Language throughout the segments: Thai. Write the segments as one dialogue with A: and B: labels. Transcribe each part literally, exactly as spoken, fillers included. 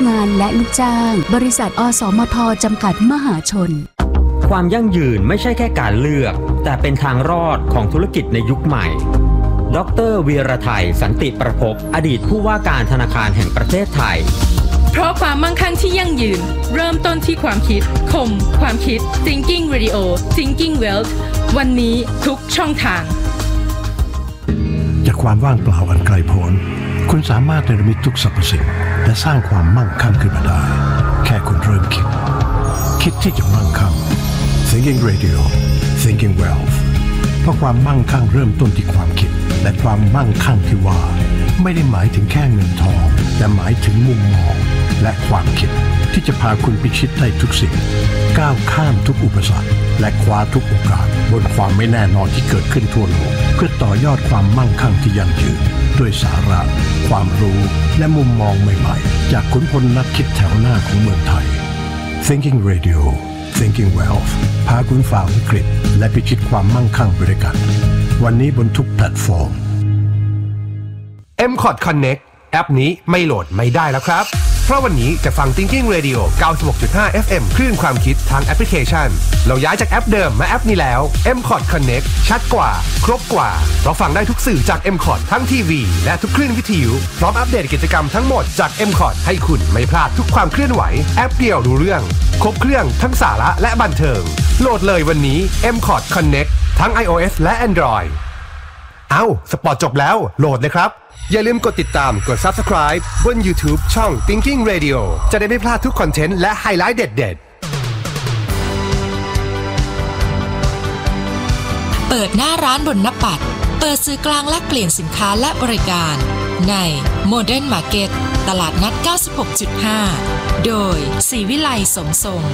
A: งานและลูกจ้างบริษัทอสมทจำกัดมหาชน
B: ความยั่งยืนไม่ใช่แค่การเลือกแต่เป็นทางรอดของธุรกิจในยุคใหม่ดร.วีรไทยสันติประภพอดีตผู้ว่าการธนาคารแห่งประเทศไทย
C: เพราะความมั่งคั่งที่ยั่งยืนเริ่มต้นที่ความคิดคมความคิด Thinking Radio Thinking Wealth วันนี้ทุกช่องทาง
D: จากความว่างเปล่าอันไกลโพ้นคุณสามารถเนรมิตทุกสรรพสิ่งและสร้างความมั่งคั่งขึ้นมาได้แค่คุณเริ่มคิดคิดที่จะมั่งคั่ง Thinking Radio Thinking Wealth เพราะความมั่งคั่งเริ่มต้นที่ความคิดและความมั่งคั่งที่ว่าไม่ได้หมายถึงแค่เงินทองแต่หมายถึงมุมมองและความคิดที่จะพาคุณพิชิตได้ทุกสิ่งก้าวข้ามทุกอุปสรรคและคว้าทุกโอกาสบนความไม่แน่นอนที่เกิดขึ้นทั่วโลกเพื่อต่อยอดความมั่งคั่งที่ยั่งยืนด้วยสาระความรู้และมุมมองใหม่ๆจากขุนพลนักคิดแถวหน้าของเมืองไทย Thinking Radio Thinking Wealth พาคุณฝ่าวิกฤตและพิชิตความมั่งคั่งไปด้วยกันวันนี้บนทุกแพลตฟอร์ม
E: เอ็ม คอร์ด Connect แอปนี้ไม่โหลดไม่ได้แล้วครับเพราะวันนี้จะฟัง Thinking Radio เก้าสิบหกจุดห้า เอฟ เอ็ม คลื่นความคิดทางแอปพลิเคชันเราย้ายจากแอปเดิมมาแอปนี้แล้ว เอ็ม คอร์ด Connect ชัดกว่าครบกว่าเพราะฟังได้ทุกสื่อจาก เอ็ม คอร์ด ทั้งทีวีและทุกคลื่นวิทยุพร้อมอัปเดตกิจกรรมทั้งหมดจาก เอ็ม คอร์ด ให้คุณไม่พลาดทุกความเคลื่อนไหวแอปเดียวรู้เรื่องครบเครื่องทั้งสาระและบันเทิงโหลดเลยวันนี้ เอ็ม คอร์ด Connect ทั้ง iOS และ Android เอ้าสปอร์ตจบแล้วโหลดเลยครับอย่าลืมกดติดตามกด Subscribe บน YouTube ช่อง Thinking Radio จะได้ไม่พลาดทุกคอนเทนต์และไฮไลท์เด็ด
F: ๆเปิดหน้าร้านบนนปัตเปิดซื้อกลางและเปลี่ยนสินค้าและบริการใน Modern Market ตลาดนัด เก้าสิบหกจุดห้า โดยศรีวิไลสมทรง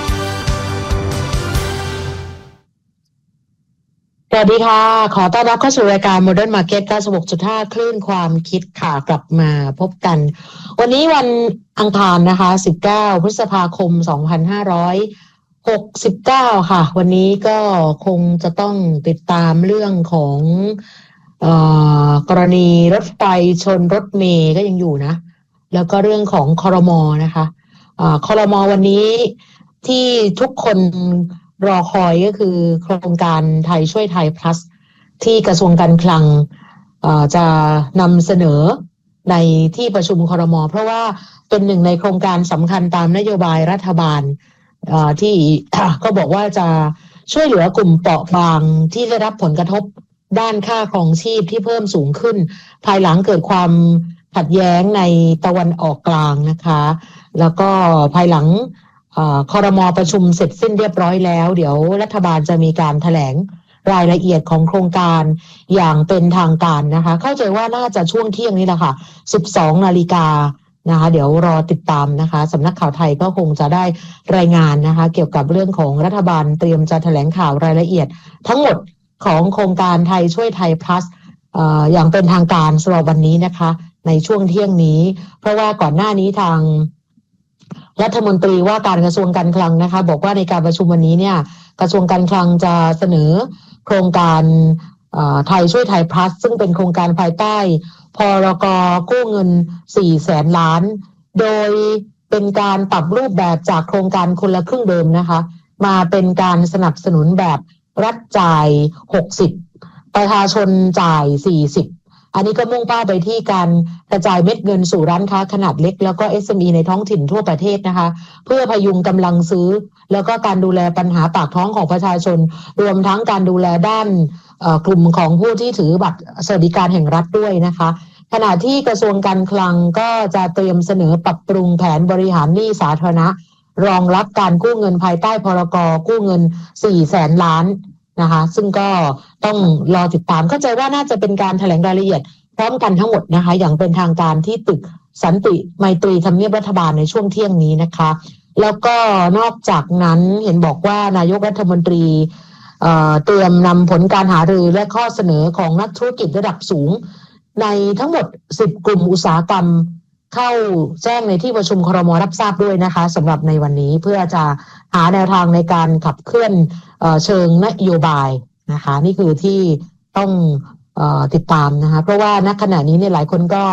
G: สวัสดีค่ะขอต้อนรับเข้าสู่รายการ Modern Market เก้าสิบหกจุดห้า คลื่นความคิดค่ะกลับมาพบกันวันนี้วันอังคารนะคะสิบเก้าพฤษภาคมสองพันห้าร้อยหกสิบเก้าค่ะวันนี้ก็คงจะต้องติดตามเรื่องของเอ่อกรณีรถไฟชนรถเมล์ก็ยังอยู่นะแล้วก็เรื่องของครม.นะคะอ่าครม.วันนี้ที่ทุกคนรอคอยก็คือโครงการไทยช่วยไทย plus ที่กระทรวงการคลังจะนำเสนอในที่ประชุมครม.เพราะว่าเป็นหนึ่งในโครงการสำคัญตามนโยบายรัฐบาลที่ก็บอกว่าจะช่วยเหลือกลุ่มเปราะบางที่ได้รับผลกระทบด้านค่าครองชีพที่เพิ่มสูงขึ้นภายหลังเกิดความขัดแย้งในตะวันออกกลางนะคะแล้วก็ภายหลังครม.ประชุมเสร็จสิ้นเรียบร้อยแล้วเดี๋ยวรัฐบาลจะมีการแถลงรายละเอียดของโครงการอย่างเป็นทางการนะคะเข้าใจว่าน่าจะช่วงเที่ยงนี้แหละค่ะ สิบสองนาฬิกานะคะเดี๋ยวรอติดตามนะคะสำนักข่าวไทยก็คงจะได้รายงานนะคะเกี่ยวกับเรื่องของรัฐบาลเตรียมจะแถลงข่าวรายละเอียดทั้งหมดของโครงการไทยช่วยไทย plus เอ่ออย่างเป็นทางการสำหรับวันนี้นะคะในช่วงเที่ยงนี้เพราะว่าก่อนหน้านี้ทางรัฐมนตรีว่าการกระทรวงการคลังนะคะบอกว่าในการประชุมวันนี้เนี่ยกระทรวงการคลังจะเสนอโครงการไทยช่วยไทย plus ซึ่งเป็นโครงการภายใต้พรก.กู้เงินสี่แสนล้านโดยเป็นการปรับรูปแบบจากโครงการคนละครึ่งเดิมนะคะมาเป็นการสนับสนุนแบบรัฐจ่ายหกสิบประชาชนจ่ายสี่สิบอันนี้ก็มุ่งเป้าไปที่การกระจายเม็ดเงินสู่ร้านค้าขนาดเล็กแล้วก็ เอส เอ็ม อี ในท้องถิ่นทั่วประเทศนะคะเพื่อพยุงกำลังซื้อแล้วก็การดูแลปัญหาปากท้องของประชาชนรวมทั้งการดูแลด้านกลุ่มของผู้ที่ถือบัตรสวัสดิการแห่งรัฐด้วยนะคะขณะที่กระทรวงการคลังก็จะเตรียมเสนอปรับปรุงแผนบริหารหนี้สาธารณะรองรับการกู้เงินภายใต้พรก.กู้เงินสี่แสนล้านนะคะซึ่งก็ต้องรอติดตามเข้าใจว่าน่าจะเป็นการแถลงรายละเอียดพร้อมกันทั้งหมดนะคะอย่างเป็นทางการที่ตึกสันติไมตรีทำเนียบรัฐบาลในช่วงเที่ยงนี้นะคะแล้วก็นอกจากนั้นเห็นบอกว่านายกรัฐมนตรีเอ่อเตรียมนำผลการหารือและข้อเสนอของนักธุรกิจระดับสูงในทั้งหมดสิบกลุ่มอุตสาหกรรมเข้าแจ้งในที่ประชุมครม.รับทราบด้วยนะคะสำหรับในวันนี้เพื่อจะหาแนวทางในการขับเคลื่อนเอ่อเชิงนโยบายนะคะนี่คือที่ต้องเอ่อติดตามนะคะเพราะว่าณขณะนี้เนี่ยหลายคนก็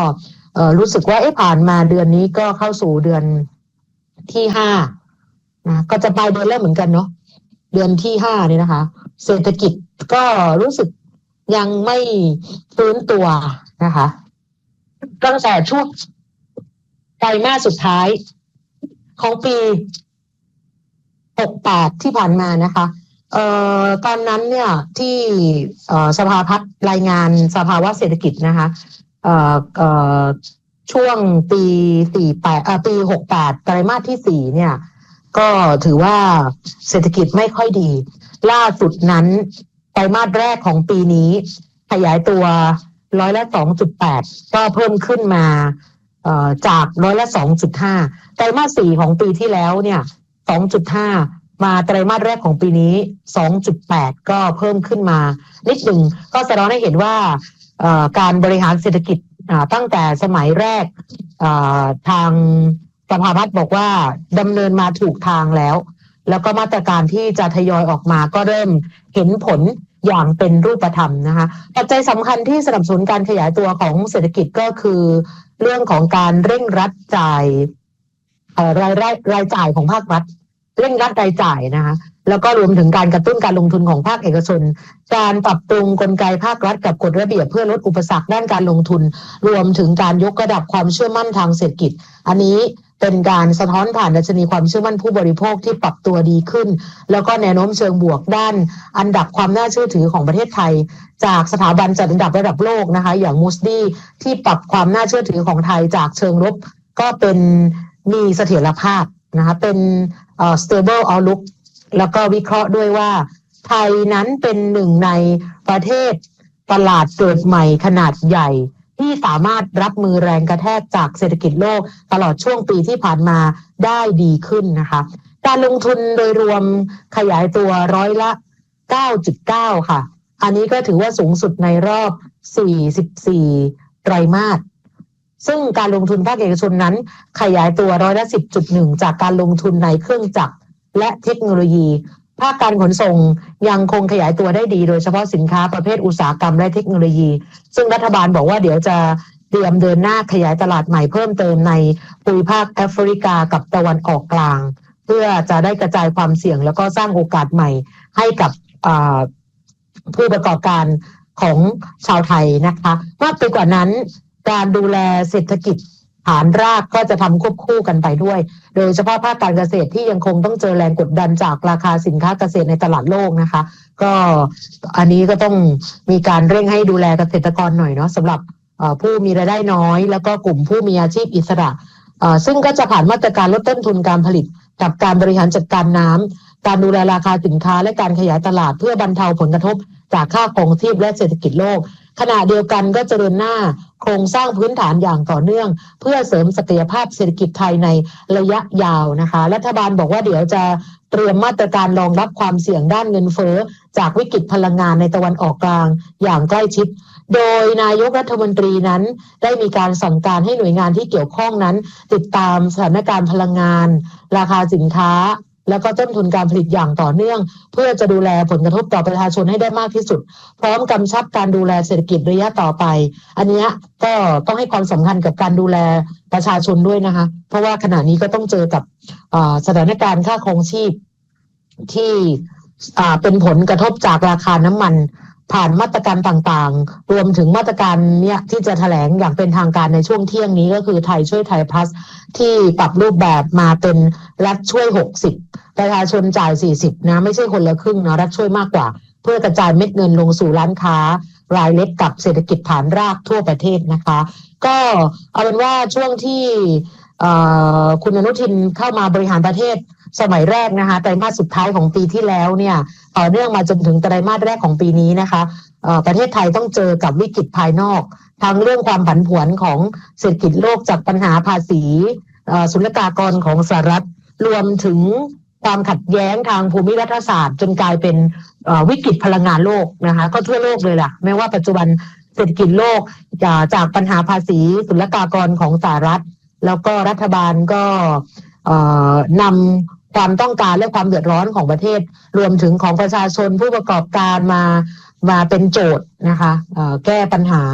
G: เอ่อรู้สึกว่าเอ๊ะผ่านมาเดือนนี้ก็เข้าสู่เดือนที่ห้านะก็จะปลายเดือนแล้วเหมือนกันเนาะเดือนที่ห้านี่นะคะเศรษฐกิจก็รู้สึกยังไม่ฟื้นตัวนะคะตั้งแต่ช่วงไตรมาสสุดท้ายของปีหกสิบแปดที่ผ่านมานะคะเอ่อตอนนั้นเนี่ยที่เอ่อสภาพัฒน์รายงานสภาวะเศรษฐกิจนะคะเอ่อเอ่อช่วงปีสี่สิบแปดเอ่อปีหกสิบแปดไตรมาสที่สี่เนี่ยก็ถือว่าเศรษฐกิจไม่ค่อยดีล่าสุดนั้นไตรมาสแรกของปีนี้ขยายตัวร้อยละ สองจุดแปด ก็เพิ่มขึ้นมาเอ่อจากร้อยละ สองจุดห้า ไตรมาสสี่ของปีที่แล้วเนี่ย สองจุดห้า มาไตรมาสแรกของปีนี้ สองจุดแปด ก็เพิ่มขึ้นมานิดหนึ่งก็แสดงให้เห็นว่าเอ่อการบริหารเศรษฐกิจอ่าตั้งแต่สมัยแรกอ่าทางสภาพัฒน์บอกว่าดำเนินมาถูกทางแล้วแล้วก็มาตรการที่จะทยอยออกมาก็เริ่มเห็นผลอย่างเป็นรูปธรรมนะคะปัจจัยสำคัญที่สนับสนุนการขยายตัวของเศรษฐกิจก็คือเรื่องของการเร่งรัดจ่ายรายรายรายจ่ายของภาครัฐเร่งรัดรายจ่ายนะคะแล้วก็รวมถึงการกระตุ้นการลงทุนของภาคเอกชนการปรับปรุงกลไกภาครัฐกับกฎระเบียบเพื่อลดอุปสรรคด้านการลงทุนรวมถึงการยกระดับความเชื่อมั่นทางเศรษฐกิจอันนี้เป็นการสะท้อนผ่านดัชนีความเชื่อมั่นผู้บริโภคที่ปรับตัวดีขึ้นแล้วก็แนวโน้มเชิงบวกด้านอันดับความน่าเชื่อถือของประเทศไทยจากสถาบันจัดอันดับระดับโลกนะคะอย่าง Moody ที่ปรับความน่าเชื่อถือของไทยจากเชิงลบก็เป็นมีเสถียรภาพนะคะเป็นเอ่อ stable outlook แล้วก็วิเคราะห์ด้วยว่าไทยนั้นเป็นหนึ่งในประเทศตลาดเกิดใหม่ขนาดใหญ่ที่สามารถรับมือแรงกระแทกจากเศรษฐกิจโลกตลอดช่วงปีที่ผ่านมาได้ดีขึ้นนะคะการลงทุนโดยรวมขยายตัวร้อยละ เก้าจุดเก้า ค่ะอันนี้ก็ถือว่าสูงสุดในรอบสี่สิบสี่ไตรมาสซึ่งการลงทุนภาคเอกชนนั้นขยายตัวร้อยละ สิบจุดหนึ่ง จากการลงทุนในเครื่องจักรและเทคโนโลยีภาคการขนส่งยังคงขยายตัวได้ดีโดยเฉพาะสินค้าประเภทอุตสาหกรรมและเทคโนโลยีซึ่งรัฐบาลบอกว่าเดี๋ยวจะเตรียมเดินหน้าขยายตลาดใหม่เพิ่มเติมในภูมิภาคแอฟริกากับตะวันออกกลางเพื่อจะได้กระจายความเสี่ยงแล้วก็สร้างโอกาสใหม่ให้กับผู้ประกอบการของชาวไทยนะคะมากไปกว่านั้นการดูแลเศรษฐกิจฐานรากก็จะทำควบคู่กันไปด้วยโดยเฉพาะภาคการเกษตรที่ยังคงต้องเจอแรงกดดันจากราคาสินค้าเกษตรในตลาดโลกนะคะก็อันนี้ก็ต้องมีการเร่งให้ดูแลเกษตรกรหน่อยเนาะสำหรับผู้มีรายได้น้อยแล้วก็กลุ่มผู้มีอาชีพอิสระซึ่งก็จะผ่านมาตรการลดต้นทุนการผลิตกับการบริหารจัดการน้ำการดูแลราคาสินค้าและการขยายตลาดเพื่อบรรเทาผลกระทบจากค่าครองชีพและเศรษฐกิจโลกขณะเดียวกันก็จะเดินหน้าโครงสร้างพื้นฐานอย่างต่อเนื่องเพื่อเสริมศักยภาพเศรษฐกิจไทยในระยะยาวนะคะรัฐบาลบอกว่าเดี๋ยวจะเตรียมมาตรการรองรับความเสี่ยงด้านเงินเฟ้อจากวิกฤตพลังงานในตะวันออกกลางอย่างใกล้ชิดโดยนายกรัฐมนตรีนั้นได้มีการสั่งการให้หน่วยงานที่เกี่ยวข้องนั้นติดตามสถานการณ์พลังงานราคาสินค้าแล้วก็ต้นทุนการผลิตอย่างต่อเนื่องเพื่อจะดูแลผลกระทบต่อประชาชนให้ได้มากที่สุดพร้อมกำชับการดูแลเศรษฐกิจระยะต่อไปอันนี้ก็ต้องให้ความสำคัญกับการดูแลประชาชนด้วยนะคะเพราะว่าขณะนี้ก็ต้องเจอกับสถานการณ์ค่าครองชีพที่เป็นผลกระทบจากราคาน้ำมันผ่านมาตรการต่างๆรวมถึงมาตรการเนี้ยที่จะแถลงอย่างเป็นทางการในช่วงเที่ยงนี้ก็คือไทยช่วยไทยพลัสที่ปรับรูปแบบมาเป็นรัฐช่วยหกสิบประชาชนจ่ายสี่สิบนะไม่ใช่คนละครึ่งนะรัฐช่วยมากกว่าเพื่อกระจายเม็ดเงินลงสู่ร้านค้ารายเล็กกับเศรษฐกิจฐานรากทั่วประเทศนะคะก็เอาเป็นว่าช่วงที่คุณอนุทินเข้ามาบริหารประเทศสมัยแรกนะคะไตรมาสสุดท้ายของปีที่แล้วเนี่ยต่อเนื่องมาจนถึงไตรมาสแรกของปีนี้นะคะประเทศไทยต้องเจอกับวิกฤตภายนอกทั้งเรื่องความผันผวนของเศรษฐกิจโลกจากปัญหาภาษีศุลกากรของสหรัฐรวมถึงความขัดแย้งทางภูมิรัฐศาสตร์จนกลายเป็นวิกฤตพลังงานโลกนะคะก็ทั่วโลกเลยล่ะแม้ว่าปัจจุบันเศรษฐกิจโลกจากปัญหาภาษีศุลกากรของสหรัฐแล้วก็รัฐบาลก็นำความต้องการและความเดือดร้อนของประเทศรวมถึงของประชาชนผู้ประกอบการมามาเป็นโจทย์นะคะแก้ปัญหา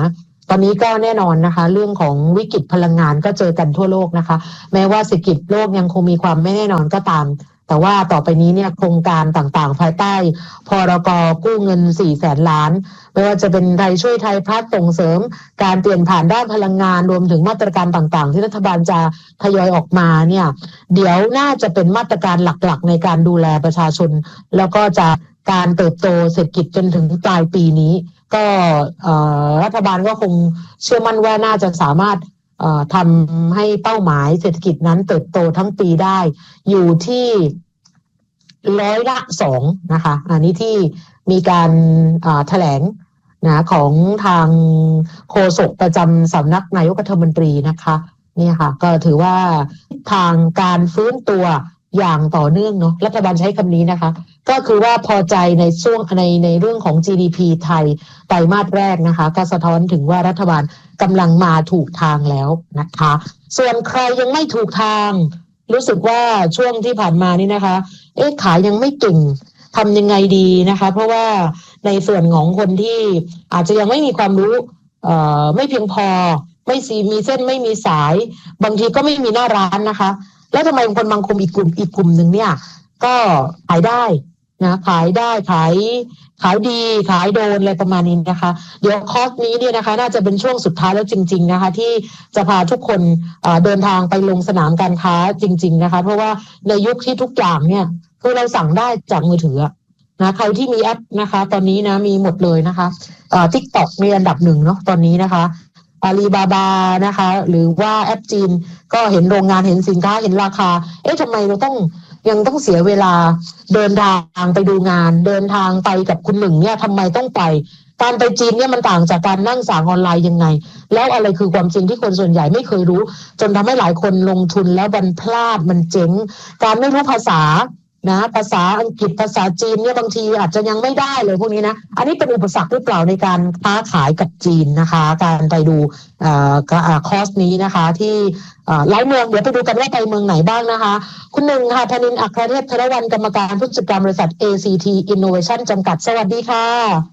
G: ตอนนี้ก็แน่นอนนะคะเรื่องของวิกฤตพลังงานก็เจอกันทั่วโลกนะคะแม้ว่าเศรษฐกิจโลกยังคงมีความไม่แน่นอนก็ตามแต่ว่าต่อไปนี้เนี่ยโครงการต่างๆภายใต้พรก.กู้เงินสี่แสนล้านไม่ว่าจะเป็นไทยช่วยไทยพลัสส่งเสริมการเปลี่ยนผ่านด้านพลังงานรวมถึงมาตรการต่างๆที่รัฐบาลจะทยอยออกมาเนี่ยเดี๋ยวน่าจะเป็นมาตรการหลักๆในการดูแลประชาชนแล้วก็จะการเติบโตเศรษฐกิจจนถึงปลายปีนี้ก็รัฐบาลก็คงเชื่อมั่นว่าน่าจะสามารถทำให้เป้าหมายเศรษฐกิจนั้นเติบโตทั้งปีได้อยู่ที่ร้อยละสองนะคะอันนี้ที่มีการแถลงนะของทางโฆษกประจำสำนักนายกรัฐมนตรีนะคะนี่ค่ะก็ถือว่าทางการฟื้นตัวอย่างต่อเนื่องเนาะรัฐบาลใช้คำนี้นะคะก็คือว่าพอใจในช่วงในในเรื่องของ จี ดี พี ไทยไตรมาสแรกนะคะก็สะท้อนถึงว่ารัฐบาลกำลังมาถูกทางแล้วนะคะส่วนใครยังไม่ถูกทางรู้สึกว่าช่วงที่ผ่านมานี่นะคะเอ๊ะขายยังไม่เก่งทำยังไงดีนะคะเพราะว่าในส่วนของคนที่อาจจะยังไม่มีความรู้เอ่อไม่เพียงพอไม่ซีมีเส้นไม่มีสายบางทีก็ไม่มีหน้าร้านนะคะแล้วทำไมคนบางกลุ่มอีกกลุ่มอีกกลุ่มหนึ่งเนี่ยก็ขายได้นะขายได้ขายขายดีขายโดนอะไรประมาณนี้นะคะเดี๋ยวคอร์สนี้เนี่ยนะคะน่าจะเป็นช่วงสุดท้ายแล้วจริงๆนะคะที่จะพาทุกคนเดินทางไปลงสนามการค้าจริงๆนะคะเพราะว่าในยุคที่ทุกอย่างเนี่ยคือเราสั่งได้จากมือถือนะใครที่มีแอปนะคะตอนนี้นะมีหมดเลยนะคะอ่า TikTok มีอันดับหนึ่งเนาะตอนนี้นะคะอาลีบาบานะคะหรือว่าแอปจีนก็เห็นโรงงานเห็นสินค้าเห็นราคาเอ๊ะทำไมเราต้องยังต้องเสียเวลาเดินทางไปดูงานเดินทางไปกับคุณหนึ่งเนี่ยทำไมต้องไปการไปจีนเนี่ยมันต่างจากการนั่งสั่งออนไลน์ยังไงแล้วอะไรคือความจริงที่คนส่วนใหญ่ไม่เคยรู้จนทำให้หลายคนลงทุนแล้วมันพลาดมันเจ๊งการไม่รู้ภาษานะภาษาอังกฤษภาษาจีนเนี่ยบางทีอาจจะยังไม่ได้เลยพวกนี้นะอันนี้เป็นอุปสรรคหรือเปล่าในการค้าขายกับจีนนะคะการไปดูคอร์สนี้นะคะที่หลายเมืองเดี๋ยวไปดูกันว่าไปเมืองไหนบ้างนะคะคุณหนึ่งค่ะธนินทร์อัครเทพธนวรรณกรรมการผู้จัดการบริษัท เอ ซี ที Innovation จำกัดสวัสดีค่ะ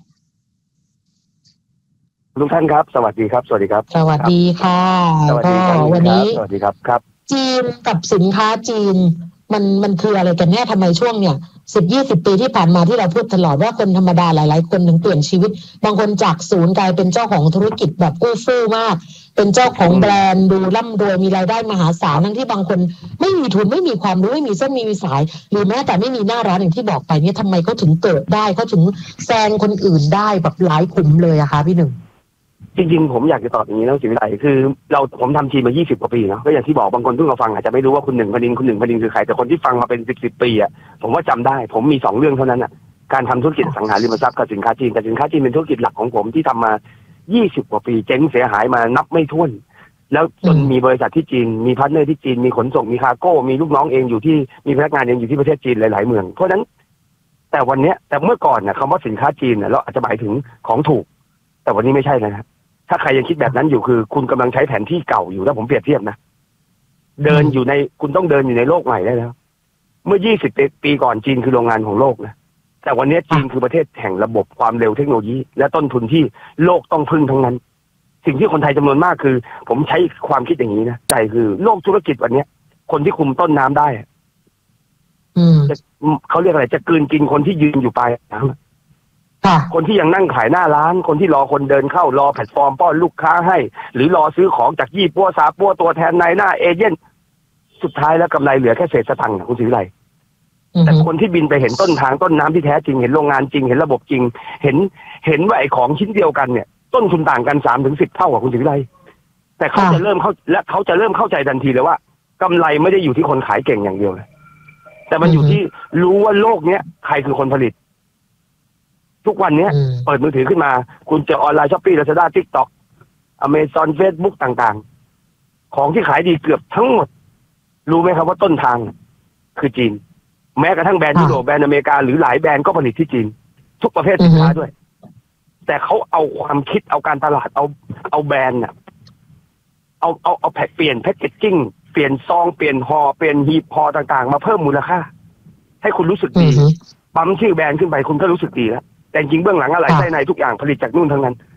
H: ทุกท่านครับสวัสดีครับสวัสดีครับ
G: สวัสดีค่ะก็วันนี้
H: สวัสดีครับครับ
G: จีนกับสินค้าจีนมันมันคืออะไรกันแน่ทำไมช่วงเนี่ยสิบยี่สิบปีที่ผ่านมาที่เราพูดตลอดว่าคนธรรมดาหลายๆคนถึงเปลี่ยนชีวิตบางคนจากศูนย์กลายเป็นเจ้าของธุรกิจแบบอู้ฟู่มากเป็นเจ้าของแบรนด์ดูร่ำรวยมีรายได้มหาศาลทั้งที่บางคนไม่มีทุนไม่มีความรู้ไม่มีเส้นมีสายหรือแม้แต่ไม่มีหน้าร้านอย่างที่บอกไปเนี่ยทำไมเขาถึงเกิดได้เขาถึงแซงคนอื่นได้แบบหลายขุมเลยอะคะพี่หนึ่ง
H: จริงๆผมอยากจะตอบอย่างนี้นะศิวิไลคือเราผมทำทีมมายี่สิบกว่าปีเนาะก็อย่างที่บอกบางคนเพิ่งมาฟังอาจจะไม่รู้ว่าคุณหนึ่งพดินคุณหนึ่งพดินคือใครแต่คนที่ฟังมาเป็นสิบสิบปีอ่ะผมว่าจำได้ผมมีสองเรื่องเท่านั้นอ่ะการทำธุรกิจสังหาริมทรัพย์กับสินค้าจีนแต่สินค้าจีนเป็นธุรกิจหลักของผมที่ทำมายี่สิบกว่าปีเจ๊งเสียหายมานับไม่ถ้วนแล้วจนมีบริษัทที่จีนมีพาร์ทเนอร์ที่จีนมีขนส่งมีคาร์โก้มีลูกน้องเองอยู่ที่มีพนักงานเองอยู่ที่ประเทศจีนหลายๆเมืองเพราะฉะนั้นแต่วันนี้แต่เมื่อก่อนน่ะคำว่าสินค้าจีนน่ะเราอาจจะหมายถึงของถูกแต่วันนี้ไม่ใช่นะครับถ้าใครยังคิดแบบนั้นอยู่คือคุณกำลังใช้แผนที่เก่าอยู่ถ้าผมเปรียบเทียบนะเดินอยู่ในคุณต้องเดินอยู่ในโลกใหม่ได้แล้วเมื่อยี่สิบปีก่อนจีนคือโรงงานของโลกนะแต่วันนี้จีนคือประเทศแห่งระบบความเร็วเทคโนโลยีและต้นทุนที่โลกต้องพึ่งทั้งนั้นสิ่งที่คนไทยจำนวนมากคือผมใช้ความคิดอย่างนี้นะใจคือโลกธุรกิจวันนี้คนที่คุมต้นน้ำได้จะเขาเรียกอะไรจะกลืนกินคนที่ยืนอยู่ปลายน้ำคนที่ยังนั่งขายหน้าร้านคนที่รอคนเดินเข้ารอแพลตฟอร์มป้อนลูกค้าให้หรือรอซื้อของจากยี่ปัวซาปัวตัวแทนนายหน้าเอเจนต์สุดท้ายแล้วกำไรเหลือแค่เศษสตังค์คุณศิวิไลแต่คนที่บินไปเห็นต้นทางต้นน้ำที่แท้จริงเห็นโรงงานจริงเห็นระบบจริงเห็นเห็นว่าไอ้ของชิ้นเดียวกันเนี่ยต้นทุนต่างกันสามถึงสิบเท่ากับคุณศิวิไลแต่เขาจะเริ่มเข้าและเขาจะเริ่มเข้าใจทันทีเลยว่ากำไรไม่ได้อยู่ที่คนขายเก่งอย่างเดียวเลยแต่มันอยู่ที่รู้ว่าโลกเนี้ยใครคือคนผลิตทุกวันนี้เปิดมือถือขึ้นมาคุณจะออนไลน์ช้อปปี้ ลาซาด้า ติ๊กต็อก อเมซอน เฟซบุ๊ก ต่างๆของที่ขายดีเกือบทั้งหมดรู้ไหมครับว่าต้นทางคือจีนแม้กระทั่งแบรนด์ยุโรปแบรนด์อเมริกาหรือหลายแบรนด์ก็ผลิตที่จีนทุกประเภทสินค้าด้วยแต่เขาเอาความคิดเอาการตลาดเอาเอาแบรนด์น่ะเอาเอาเอาแพ็คเปลี่ยนแพ็คเกจจิ้งเปลี่ยนซองเปลี่ยนห่อเปลี่ยนหีบห่อต่างๆมาเพิ่มมูลค่าให้คุณรู้สึกดีปั๊มชื่อแบรนด์ขึ้นไปคุณก็รู้สึกดีแล้วแต่จริงเบื้องหลังอะไรไส้ในทุกอย่างผลิตจากนู่นทั้งนั้น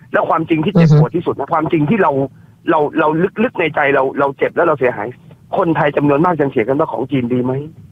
H: แล้วความจริงที่เจ็บปวดที่สุดนะความจริงที่เราเราเราลึกๆในใจเราเราเจ็บแล้วเราเสียหายคนไทยจำนวนมากยังเสียกันว่าของจีนดีไหม